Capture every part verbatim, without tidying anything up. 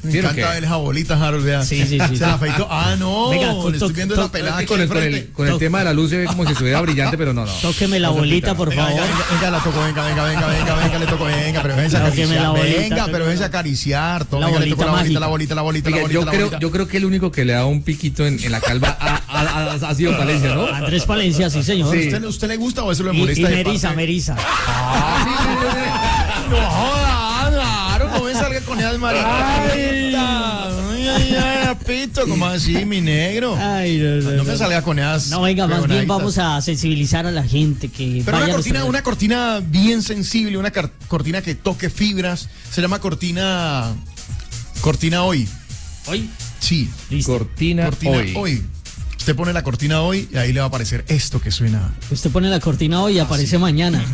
Me ¿Sí encanta ver esa bolita, Harold, vea. Sí, sí, sí. Se la afeitó. Ah, no. Venga, to, le estoy to, viendo to, la pelada con, el, con, el, con el tema de la luz se ve como si estuviera brillante, pero no, no. Tóqueme la bolita, por venga, favor. Venga, venga, venga, la toco, venga, venga, venga, venga, venga, le toco, venga, pero venga a acariciar. Bolita, venga, pero venga a acariciar. Todo, la venga, bolita le toco la bolita, mágica. la bolita, la bolita, Oiga, la bolita. Yo, la creo, bolita. yo creo que el único que le ha dado un piquito en, en la calva ha, ha, ha, ha sido Palencia, ¿no? Andrés Palencia, sí, señor. Sí. ¿Usted, ¿Usted le gusta o eso le Y, molesta? y de Meriza, parte? Meriza. Ah, sí, sí, sí, sí. No jodas, claro, no me salga con esas mariquitas. Ay, ay, ay, pito, ¿cómo así, mi negro? Ay, no, no, No me no. salga con esas. No, venga, más bien huevonaditas. vamos a sensibilizar a la gente que Pero vaya una a cortina, nuestra- una cortina bien sensible, una car- cortina que toque fibras. Se llama cortina. Cortina hoy. Hoy, Sí. listo. Cortina, Cortina hoy. hoy. Usted pone la cortina hoy y ahí le va a aparecer esto que suena. Usted pone la cortina hoy y aparece mañana.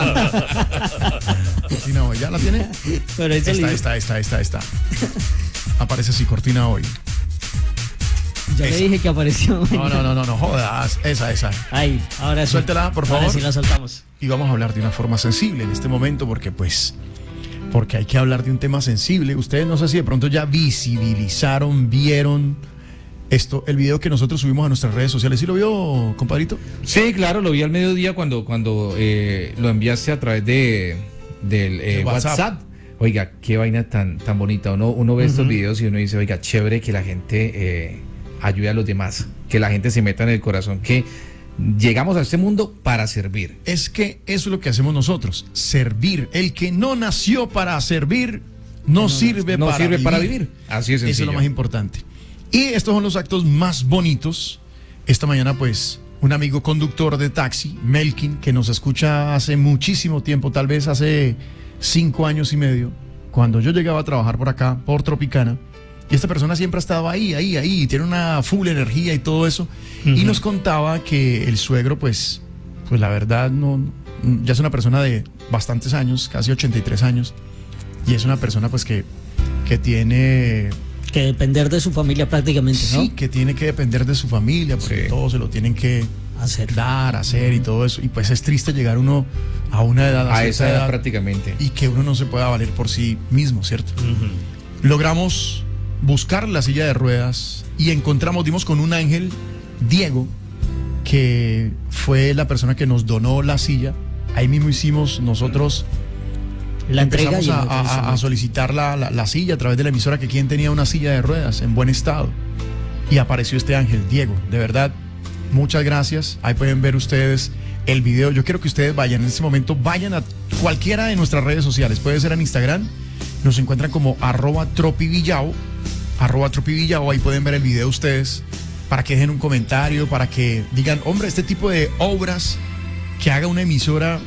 Cortina hoy. ¿Ya la tiene? Pero eso Esta, le- esta, esta, esta, esta. Aparece así, cortina hoy. ya le esa. dije que apareció. No, no, no, no, no jodas. Esa, esa. Ahí, ahora sí. Suéltela, por Ahora favor. sí la soltamos. Y vamos a hablar de una forma sensible en este momento porque pues porque hay que hablar de un tema sensible. Ustedes no sé si de pronto ya visibilizaron, vieron esto, el video que nosotros subimos a nuestras redes sociales. ¿Sí lo vio, compadrito? Sí, claro, lo vi al mediodía cuando, cuando eh, lo enviaste a través de del eh, De WhatsApp. WhatsApp. Oiga, qué vaina tan, tan bonita. Uno, uno ve estos videos y uno dice, oiga, chévere que la gente eh, ayude a los demás, que la gente se meta en el corazón, que llegamos a este mundo para servir. Es que eso es lo que hacemos nosotros, servir. El que no nació para servir no, no sirve, no para, sirve vivir. para vivir. Así es sencillo. Eso es lo más importante. Y estos son los actos más bonitos. Esta mañana pues un amigo conductor de taxi, Melkin, que nos escucha hace muchísimo tiempo, tal vez hace cinco años y medio, cuando yo llegaba a trabajar por acá, por Tropicana, y esta persona siempre ha estado ahí, ahí, ahí, y tiene una full energía y todo eso, uh-huh. Y nos contaba que el suegro pues, pues la verdad no, ya es una persona de bastantes años, casi ochenta y tres años, y es una persona pues que, que tiene... Que depender de su familia prácticamente, ¿no? Sí, que tiene que depender de su familia, porque Sí. todo se lo tienen que Hacer. dar, hacer y todo eso. Y pues es triste llegar uno a una edad, a, A cierta esa edad edad, prácticamente. y que uno no se pueda valer por sí mismo, ¿cierto? Uh-huh. Logramos buscar la silla de ruedas y encontramos, dimos con un ángel, Diego, que fue la persona que nos donó la silla. Ahí mismo hicimos nosotros... La entrega Empezamos y a, a, a solicitar la, la, la silla a través de la emisora, que quien tenía una silla de ruedas en buen estado. Y apareció este ángel, Diego. De verdad, muchas gracias. Ahí pueden ver ustedes el video. Yo quiero que ustedes vayan en este momento, vayan a cualquiera de nuestras redes sociales. Puede ser en Instagram, nos encuentran como arroba tropivillao, arroba tropivillao. Ahí pueden ver el video ustedes, para que dejen un comentario, para que digan, hombre, este tipo de obras que haga una emisora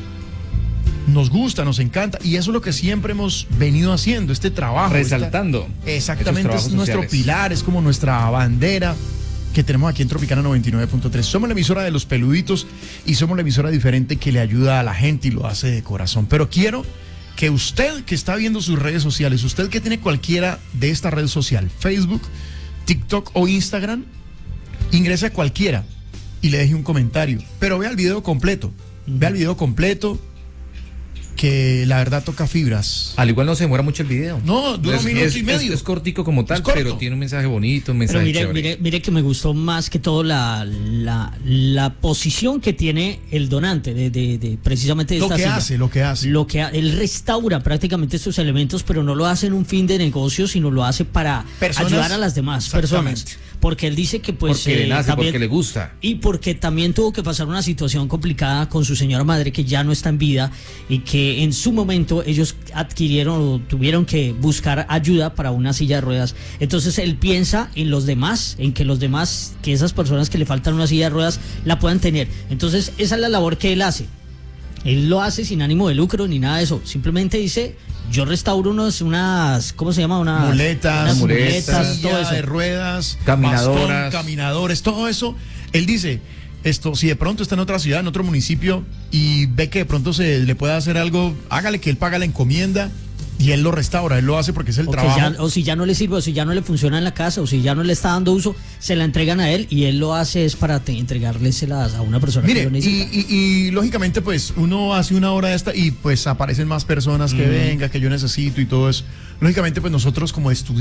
nos gusta, nos encanta, y eso es lo que siempre hemos venido haciendo, este trabajo. Resaltando. Esta, exactamente, es nuestro sociales. pilar, es como nuestra bandera que tenemos aquí en Tropicana noventa y nueve punto tres. Somos la emisora de los peluditos y somos la emisora diferente que le ayuda a la gente y lo hace de corazón. Pero quiero que usted que está viendo sus redes sociales, usted que tiene cualquiera de esta red social, Facebook, TikTok o Instagram, ingrese a cualquiera y le deje un comentario, pero vea el video completo, uh-huh. Vea el video completo, que la verdad toca fibras. Al igual no se demora mucho el video. No, dura un minuto es, y medio. Es, es cortico como tal, pero tiene un mensaje bonito, un mensaje pero mire, chévere. Mire, mire que me gustó más que todo la, la, la posición que tiene el donante de, de, de precisamente de lo esta que silla. hace, lo que hace. Lo que él restaura prácticamente estos elementos, pero no lo hace en un fin de negocio, sino lo hace para personas, ayudar a las demás personas. Porque él dice que pues porque eh, le nace, también, porque le gusta. Y porque también tuvo que pasar una situación complicada con su señora madre, que ya no está en vida, y que en su momento ellos adquirieron o tuvieron que buscar ayuda para una silla de ruedas. Entonces él piensa en los demás, en que los demás, que esas personas que le faltan una silla de ruedas la puedan tener. Entonces esa es la labor que él hace. Él lo hace sin ánimo de lucro ni nada de eso. Simplemente dice, yo restauro unos, unas, ¿cómo se llama? Unas muletas, unas muletas, silla todo eso. de ruedas, caminadoras, bastón, caminadores, todo eso. Él dice, esto, si de pronto está en otra ciudad, en otro municipio, y ve que de pronto se le puede hacer algo, hágale que él paga la encomienda y él lo restaura, él lo hace porque es el o trabajo. Ya, o si ya no le sirve, o si ya no le funciona en la casa, o si ya no le está dando uso, se la entregan a él y él lo hace es para te, entregárselas a una persona. Mire, que lo y, necesita. y, y lógicamente pues uno hace una hora de esta y pues aparecen más personas que mm. venga, que yo necesito y todo eso. Lógicamente pues nosotros como estudiantes